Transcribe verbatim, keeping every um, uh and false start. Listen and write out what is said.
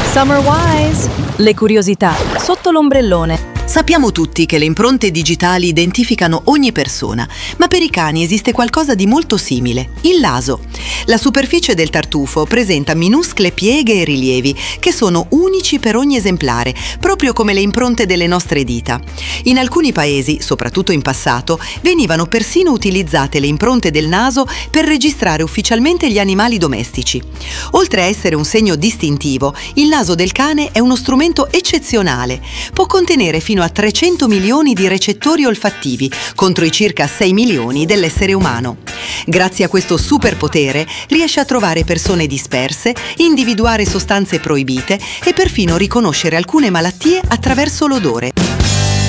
Summer Wise! Le curiosità sotto l'ombrellone. Sappiamo tutti che le impronte digitali identificano ogni persona, ma per i cani esiste qualcosa di molto simile, il naso. La superficie del tartufo presenta minuscole pieghe e rilievi che sono unici per ogni esemplare, proprio come le impronte delle nostre dita. In alcuni paesi, soprattutto in passato, venivano persino utilizzate le impronte del naso per registrare ufficialmente gli animali domestici. Oltre a essere un segno distintivo, il naso del cane è uno strumento eccezionale. Può contenere fino a trecento milioni di recettori olfattivi contro i circa sei milioni dell'essere umano. Grazie a questo superpotere riesce a trovare persone disperse, individuare sostanze proibite e perfino riconoscere alcune malattie attraverso l'odore.